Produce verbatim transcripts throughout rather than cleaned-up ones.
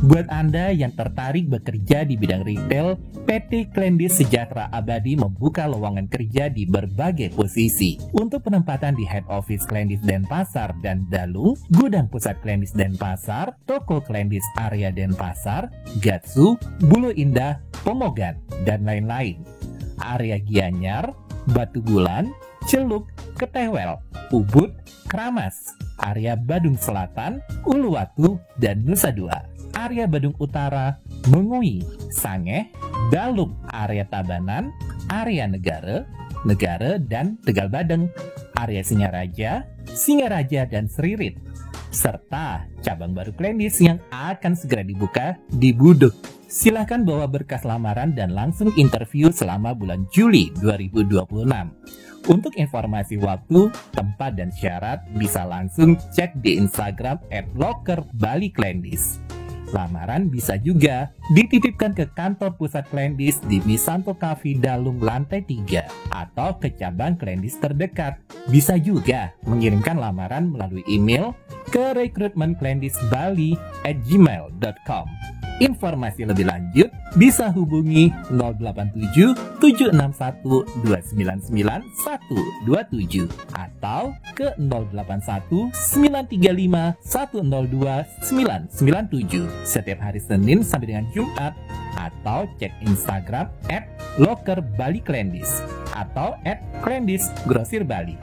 Buat Anda yang tertarik bekerja di bidang retail, P T Kleendis Sejahtera Abadi membuka lowongan kerja di berbagai posisi. Untuk penempatan di Head Office Kleendis Denpasar dan Dalung, Gudang Pusat Kleendis Denpasar, Toko Kleendis Area Denpasar, Gatsu, Bulu Indah, Pemogan, dan lain-lain. Area Gianyar, Batu Bulan, Celuk, Ketewel, Ubud, Kramas, area Badung Selatan, Uluwatu, dan Nusa Dua. Area Badung Utara, Mengui, Sangeh, Daluk, area Tabanan, area Negara, Negara, dan Tegal Badeng, area Singaraja, Singaraja, dan Seririt, serta cabang baru Kleendis yang akan segera dibuka di Buduk. Silahkan bawa berkas lamaran dan langsung interview selama bulan Juli dua ribu dua puluh enam. Untuk informasi waktu, tempat, dan syarat bisa langsung cek di Instagram at loker bali kleendis. Lamaran bisa juga dititipkan ke kantor pusat Kleendis di Misanto Cafe Dalung lantai tiga atau ke cabang Kleendis terdekat. Bisa juga mengirimkan lamaran melalui email ke recruitmentkleendisbali at gmail dot com. Informasi lebih lanjut bisa hubungi nol delapan tujuh tujuh enam satu dua sembilan sembilan satu dua tujuh atau ke nol delapan satu sembilan tiga lima satu nol dua sembilan sembilan tujuh setiap hari Senin sampai dengan Jumat, atau cek Instagram at loker bali kleendis atau at kleendis grosir bali.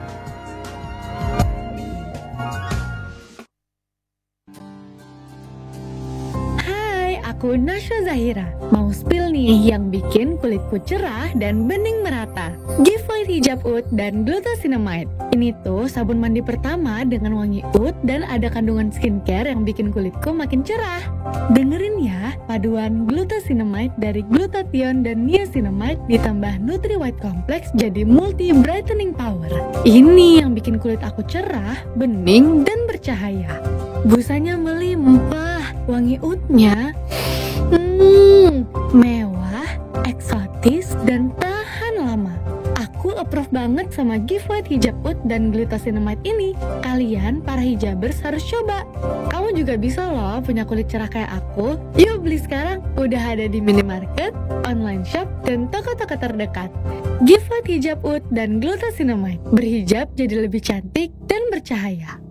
Aku Nasya Zahira, mau spill nih yang bikin kulitku cerah dan bening merata. Giveaway hijab oud dan glucosinamide. Ini tuh sabun mandi pertama dengan wangi oud dan ada kandungan skincare yang bikin kulitku makin cerah. Dengerin ya, paduan glucosinamide dari glutathione dan niacinamide ditambah Nutri White Complex jadi multi brightening power. Ini yang bikin kulit aku cerah, bening, dan bercahaya. Busanya melimpah, wangi oudnya Hmm, mewah, eksotis, dan tahan lama. Aku approve banget sama giveaway hijab oud dan glucosinamide ini. Kalian para hijabers harus coba. Kamu juga bisa loh punya kulit cerah kayak aku. Yuk beli sekarang, udah ada di minimarket, online shop, dan toko-toko terdekat. Giveaway hijab oud dan glucosinamide. Berhijab jadi lebih cantik dan bercahaya.